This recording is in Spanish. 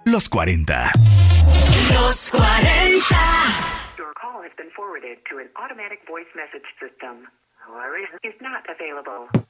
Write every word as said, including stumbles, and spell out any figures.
Los cuarenta. Los cuarenta. Your call has been forwarded to an automatic voice message system. Is not available.